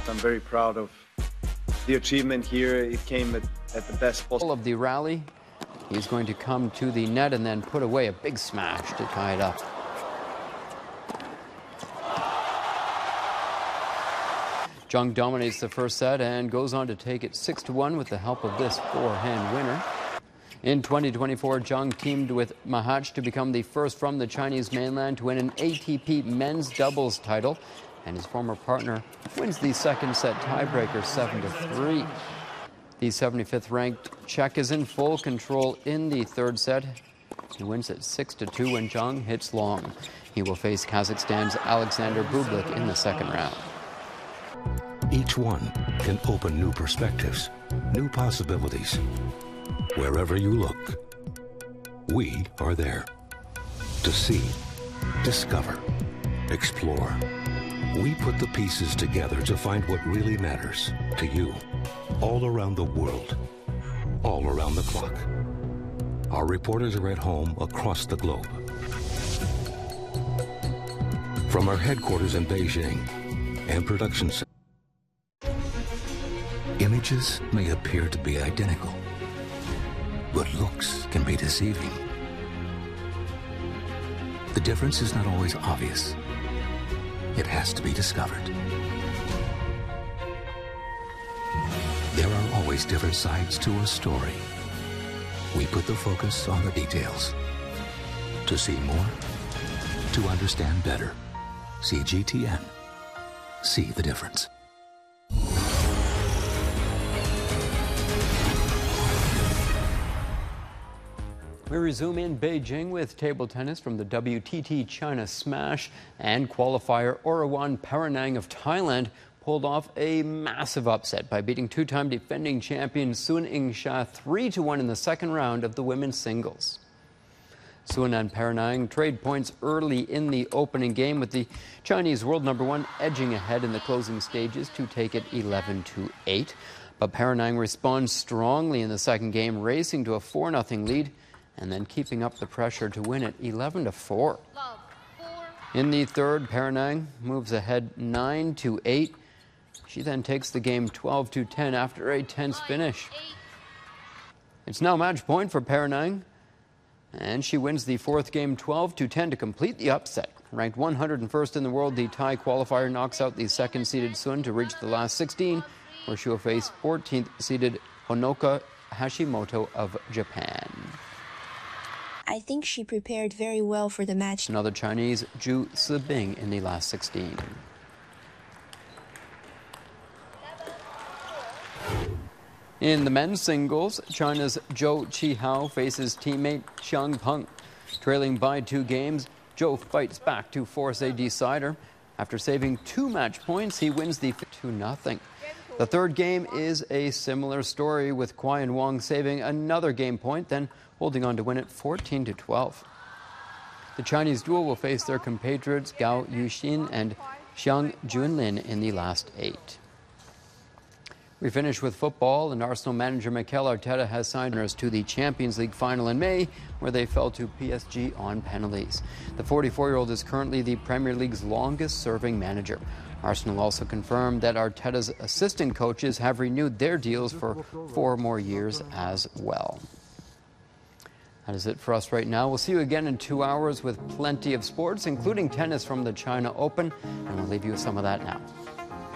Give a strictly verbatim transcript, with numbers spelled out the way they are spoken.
I'm very proud of the achievement here. It came at, at the best possible. Of the rally, he's going to come to the net and then put away a big smash to tie it up. Zheng dominates the first set and goes on to take it six to one with the help of this forehand winner. In twenty twenty-four, Zheng teamed with Mahach to become the first from the Chinese mainland to win an A T P men's doubles title, and his former partner wins the second set tiebreaker seven to three. The seventy-fifth ranked Czech is in full control in the third set. He wins it six to two when Zheng hits long. He will face Kazakhstan's Alexander Bublik in the second round. Each one can open new perspectives, new possibilities. Wherever you look, we are there to see, discover, explore. We put the pieces together to find what really matters to you, all around the world, all around the clock. Our reporters are at home across the globe. From our headquarters in Beijing and production center, images may appear to be identical, but looks can be deceiving. The difference is not always obvious. It has to be discovered. There are always different sides to a story. We put the focus on the details. To see more, to understand better. C G T N. See the difference. We resume in Beijing with table tennis from the W T T China Smash, and qualifier Orawan Paranang of Thailand pulled off a massive upset by beating two-time defending champion Sun Ying-sha three to one in the second round of the women's singles. Sun and Paranang trade points early in the opening game, with the Chinese world number one edging ahead in the closing stages to take it eleven to eight. But Paranang responds strongly in the second game, racing to a four nothing lead, and then keeping up the pressure to win it eleven to four. In the third, Paranang moves ahead nine to eight. She then takes the game twelve to ten after a tense finish. It's now match point for Paranang, and she wins the fourth game twelve to ten to complete the upset. Ranked one hundred first in the world, the Thai qualifier knocks out the second-seeded Sun to reach the last sixteen, where she will face fourteenth-seeded Honoka Hashimoto of Japan. I think she prepared very well for the match. Another Chinese, Zhu Sibing, in the last sixteen. In the men's singles, China's Zhou Qihao faces teammate Xiang Peng. Trailing by two games, Zhou fights back to force a decider. After saving two match points, he wins the two nothing. The third game is a similar story, with Qian Wang saving another game point, then holding on to win it fourteen to twelve. The Chinese duo will face their compatriots Gao Yuxin and Xiang Junlin in the last eight. We finish with football, and Arsenal manager Mikel Arteta has signed us to the Champions League final in May, where they fell to P S G on penalties. The forty-four-year-old is currently the Premier League's longest-serving manager. Arsenal also confirmed that Arteta's assistant coaches have renewed their deals for four more years as well. That is it for us right now. We'll see you again in two hours with plenty of sports, including tennis from the China Open, and we'll leave you with some of that now.